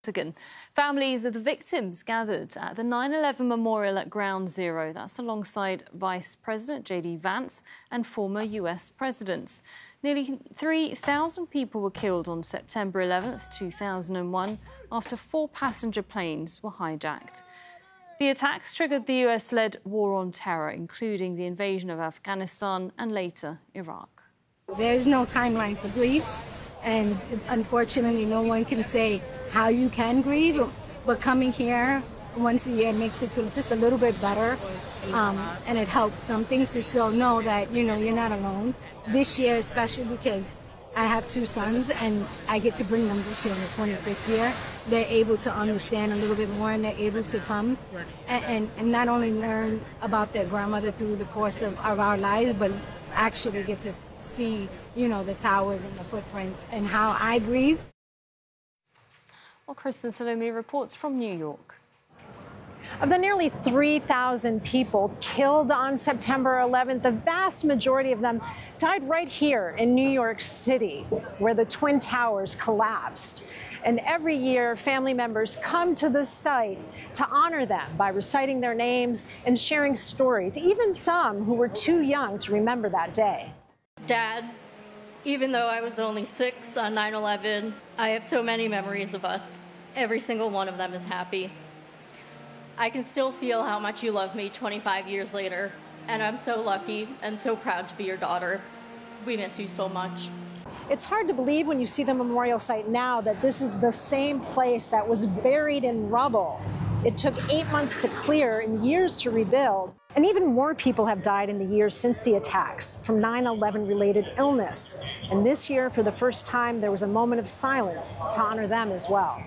Families of the victims gathered at the 9/11 memorial at Ground Zero. That's alongside Vice President J.D. Vance and former US presidents. Nearly 3,000 people were killed on September 11th, 2001, after 4 passenger planes were hijacked. The attacks triggered the US-led war on terror, including the invasion of Afghanistan and later Iraq. There's no timeline for grief, and unfortunately no one can say how you can grieve, but coming here once a year makes it feel just a little bit better, and it helps something to know that, you're not alone. This year especially because I have 2 sons and I get to bring them this year in the 25th year. They're able to understand a little bit more, and they're able to come and not only learn about their grandmother through the course of our lives, but actually get to see, the towers and the footprints and how I grieve. Well, Kristen Salumi reports from New York. Of the nearly 3,000 people killed on September 11th, the vast majority of them died right here in New York City, where the Twin Towers collapsed. And every year, family members come to the site to honor them by reciting their names and sharing stories, even some who were too young to remember that day. Dad, even though I was only 6 on 9/11, I have so many memories of us. Every single one of them is happy. I can still feel how much you love me 25 years later, and I'm so lucky and so proud to be your daughter. We miss you so much. It's hard to believe when you see the memorial site now that this is the same place that was buried in rubble. It took 8 months to clear and years to rebuild. And even more people have died in the years since the attacks from 9/11 related illness. And this year, for the first time, there was a moment of silence to honor them as well.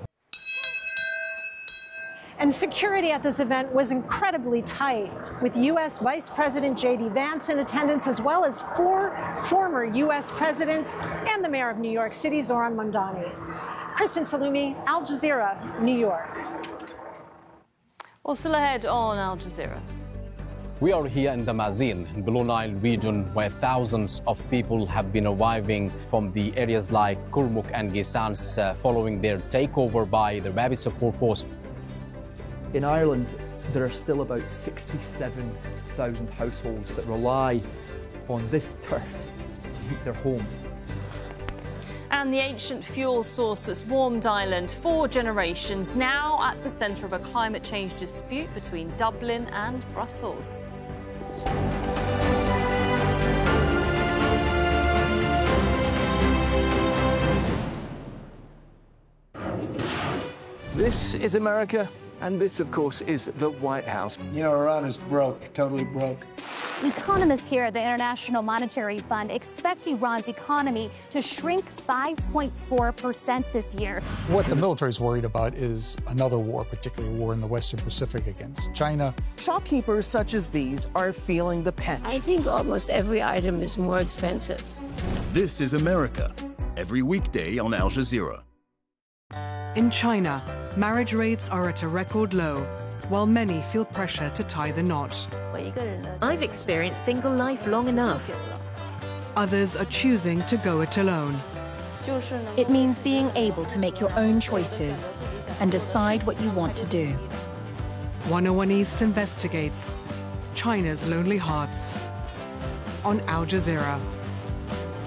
And security at this event was incredibly tight, with U.S. Vice President J.D. Vance in attendance, as well as 4 former U.S. presidents and the mayor of New York City, Zohran Mamdani. Kristen Salumi, Al Jazeera, New York. Well, still ahead on Al Jazeera. We are here in the Mazin, in Blue Nile region, where thousands of people have been arriving from the areas like Kurmuk and Gisans following their takeover by the Rapid Support Force. In Ireland, there are still about 67,000 households that rely on this turf to heat their home. And the ancient fuel source that's warmed Ireland for generations, now at the centre of a climate change dispute between Dublin and Brussels. This is America, and this, of course, is the White House. Iran is broke, totally broke. Economists here at the International Monetary Fund expect Iran's economy to shrink 5.4% this year. What the military is worried about is another war, particularly a war in the Western Pacific against China. Shopkeepers such as these are feeling the pinch. I think almost every item is more expensive. This is America, every weekday on Al Jazeera. In China, marriage rates are at a record low, while many feel pressure to tie the knot. I've experienced single life long enough. Others are choosing to go it alone. It means being able to make your own choices and decide what you want to do. 101 East investigates China's lonely hearts on Al Jazeera.